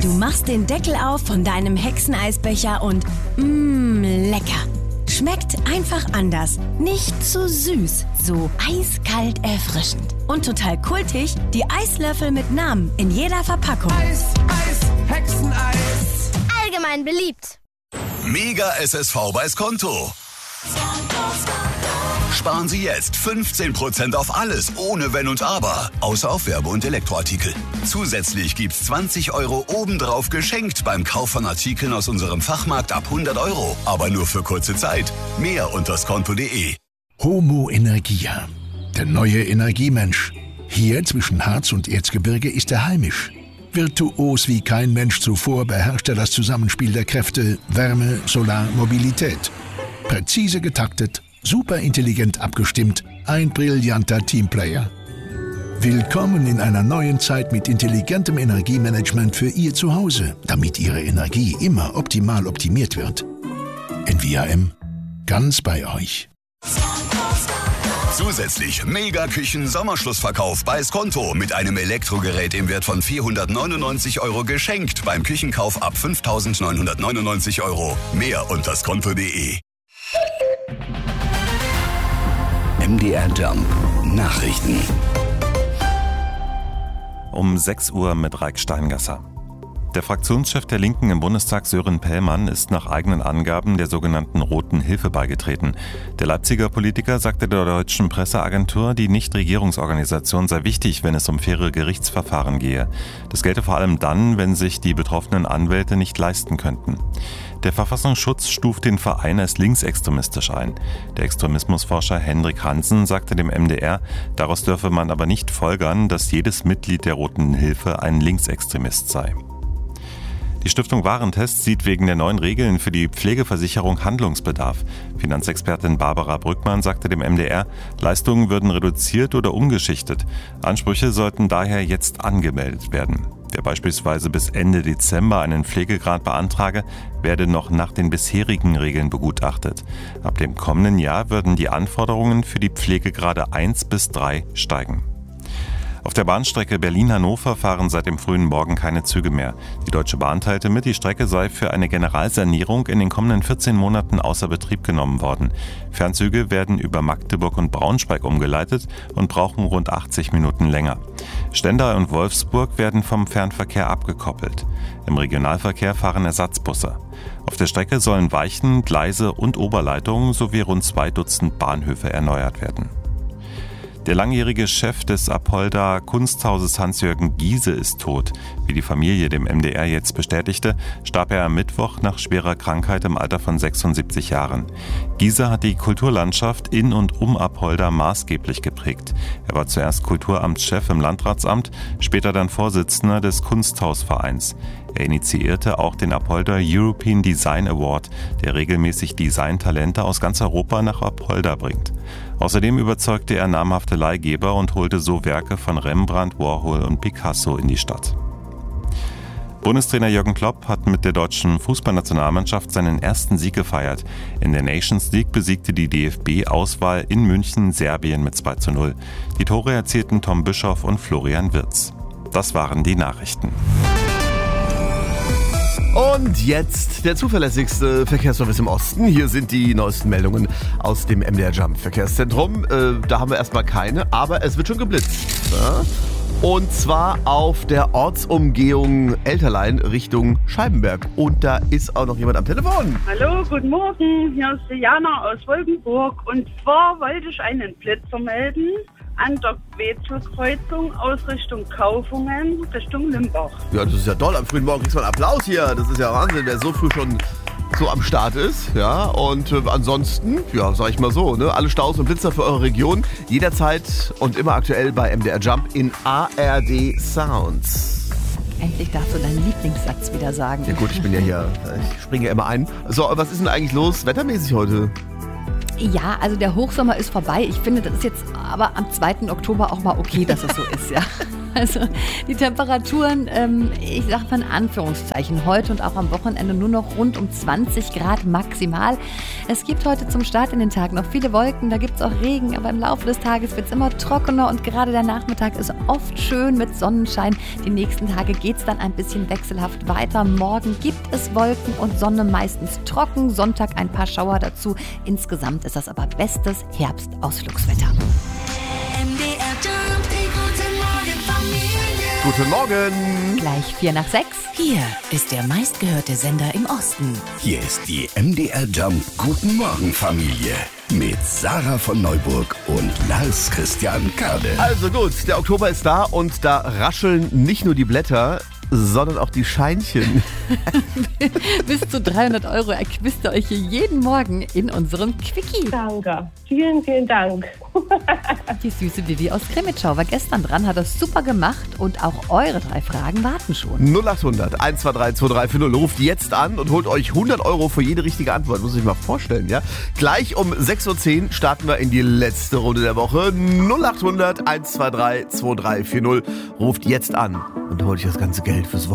Du machst den Deckel auf von deinem Hexeneisbecher und lecker. Schmeckt einfach anders. Nicht zu süß, so eiskalt erfrischend. Und total kultig, die Eislöffel mit Namen in jeder Verpackung. Eis, Hexeneis. Allgemein beliebt. Mega SSV bei Skonto. Sparen Sie jetzt 15% auf alles, ohne Wenn und Aber, außer auf Werbe- und Elektroartikel. Zusätzlich gibt's 20 € obendrauf geschenkt beim Kauf von Artikeln aus unserem Fachmarkt ab 100 €. Aber nur für kurze Zeit. Mehr unter skonto.de. Homo Energia, der neue Energiemensch. Hier zwischen Harz und Erzgebirge ist er heimisch. Virtuos wie kein Mensch zuvor beherrscht er das Zusammenspiel der Kräfte Wärme, Solar, Mobilität. Präzise getaktet, super intelligent abgestimmt, ein brillanter Teamplayer. Willkommen in einer neuen Zeit mit intelligentem Energiemanagement für Ihr Zuhause, damit Ihre Energie immer optimal optimiert wird. NVIM, ganz bei euch. Zusätzlich Mega-Küchen-Sommerschlussverkauf bei Skonto mit einem Elektrogerät im Wert von 499 € geschenkt beim Küchenkauf ab 5.999 €. Mehr unter skonto.de. MDR Jump Nachrichten. Um 6 Uhr mit Raik Steingasser. Der Fraktionschef der Linken im Bundestag, Sören Pellmann, ist nach eigenen Angaben der sogenannten Roten Hilfe beigetreten. Der Leipziger Politiker sagte der deutschen Presseagentur, die Nichtregierungsorganisation sei wichtig, wenn es um faire Gerichtsverfahren gehe. Das gelte vor allem dann, wenn sich die betroffenen Anwälte nicht leisten könnten. Der Verfassungsschutz stuft den Verein als linksextremistisch ein. Der Extremismusforscher Hendrik Hansen sagte dem MDR, daraus dürfe man aber nicht folgern, dass jedes Mitglied der Roten Hilfe ein Linksextremist sei. Die Stiftung Warentest sieht wegen der neuen Regeln für die Pflegeversicherung Handlungsbedarf. Finanzexpertin Barbara Brückmann sagte dem MDR, Leistungen würden reduziert oder umgeschichtet. Ansprüche sollten daher jetzt angemeldet werden. Wer beispielsweise bis Ende Dezember einen Pflegegrad beantrage, werde noch nach den bisherigen Regeln begutachtet. Ab dem kommenden Jahr würden die Anforderungen für die Pflegegrade 1 bis 3 steigen. Auf der Bahnstrecke Berlin-Hannover fahren seit dem frühen Morgen keine Züge mehr. Die Deutsche Bahn teilte mit, die Strecke sei für eine Generalsanierung in den kommenden 14 Monaten außer Betrieb genommen worden. Fernzüge werden über Magdeburg und Braunschweig umgeleitet und brauchen rund 80 Minuten länger. Stendal und Wolfsburg werden vom Fernverkehr abgekoppelt. Im Regionalverkehr fahren Ersatzbusse. Auf der Strecke sollen Weichen, Gleise und Oberleitungen sowie rund 2 Dutzend Bahnhöfe erneuert werden. Der langjährige Chef des Apolda Kunsthauses Hans-Jürgen Giese ist tot. Wie die Familie dem MDR jetzt bestätigte, starb er am Mittwoch nach schwerer Krankheit im Alter von 76 Jahren. Giese hat die Kulturlandschaft in und um Apolda maßgeblich geprägt. Er war zuerst Kulturamtschef im Landratsamt, später dann Vorsitzender des Kunsthausvereins. Er initiierte auch den Apolda European Design Award, der regelmäßig Designtalente aus ganz Europa nach Apolda bringt. Außerdem überzeugte er namhafte Leihgeber und holte so Werke von Rembrandt, Warhol und Picasso in die Stadt. Bundestrainer Jürgen Klopp hat mit der deutschen Fußballnationalmannschaft seinen ersten Sieg gefeiert. In der Nations League besiegte die DFB-Auswahl in München Serbien mit 2:0. Die Tore erzielten Tom Bischoff und Florian Wirtz. Das waren die Nachrichten. Und jetzt der zuverlässigste Verkehrsservice im Osten. Hier sind die neuesten Meldungen aus dem MDR Jump Verkehrszentrum. Da haben wir erstmal keine, aber es wird schon geblitzt. Ja? Und zwar auf der Ortsumgehung Elterlein Richtung Scheibenberg. Und da ist auch noch jemand am Telefon. Hallo, guten Morgen. Hier ist die Jana aus Wolkenburg. Und zwar wollte ich einen Blitzer melden an der Wetzelkreuzung aus Richtung Kaufungen, Richtung Limbach. Ja, das ist ja toll. Am frühen Morgen kriegst du einen Applaus hier. Das ist ja Wahnsinn, wer so früh schon so am Start ist. Ja, und ansonsten, ja, sag ich mal so, ne, alle Staus und Blitzer für eure Region jederzeit und immer aktuell bei MDR Jump in ARD Sounds. Endlich darfst du deinen Lieblingssatz wieder sagen. Ja gut, ich bin ja hier, ich springe ja immer ein. So, was ist denn eigentlich los wettermäßig heute? Ja, also der Hochsommer ist vorbei. Ich finde, das ist jetzt aber am 2. Oktober auch mal okay, dass es so ist, ja. Also die Temperaturen, ich sage mal in Anführungszeichen, heute und auch am Wochenende nur noch rund um 20 Grad maximal. Es gibt heute zum Start in den Tag noch viele Wolken, da gibt es auch Regen, aber im Laufe des Tages wird es immer trockener und gerade der Nachmittag ist oft schön mit Sonnenschein. Die nächsten Tage geht es dann ein bisschen wechselhaft weiter. Morgen gibt es Wolken und Sonne, meistens trocken, Sonntag ein paar Schauer dazu. Insgesamt ist das aber bestes Herbstausflugswetter. Guten Morgen. Gleich 5:45. Hier ist der meistgehörte Sender im Osten. Hier ist die MDR Jump Guten Morgen Familie mit Sarah von Neuburg und Lars Christian Kade. Also gut, der Oktober ist da und da rascheln nicht nur die Blätter, sondern auch die Scheinchen. Bis zu 300 € erquizt ihr euch hier jeden Morgen in unserem Quickie. Danke. Vielen, vielen Dank. Die süße Vivi aus Krimitschau war gestern dran, hat das super gemacht und auch eure 3 Fragen warten schon. 0800 123 2340 ruft jetzt an und holt euch 100 € für jede richtige Antwort. Muss ich mal vorstellen, ja? Gleich um 6:10 Uhr starten wir in die letzte Runde der Woche. 0800 123 2340 ruft jetzt an und holt euch das ganze Geld fürs Wochenende.